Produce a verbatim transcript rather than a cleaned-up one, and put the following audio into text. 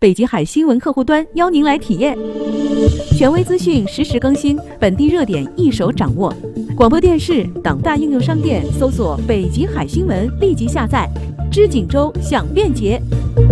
北极海新闻客户端邀您来体验。权威资讯实时更新，本地热点一手掌握。广播电视、等大应用商店搜索“北极海新闻”，立即下载。知锦州享便捷。